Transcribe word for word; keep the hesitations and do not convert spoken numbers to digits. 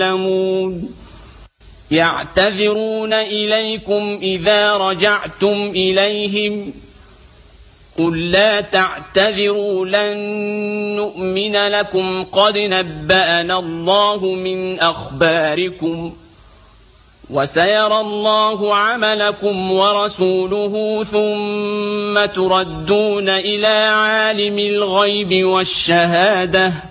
تعلمون يعتذرون إليكم إذا رجعتم إليهم قل لا تعتذروا لن نؤمن لكم قد نبأنا الله من أخباركم وسيرى الله عملكم ورسوله ثم تردون إلى عالم الغيب والشهادة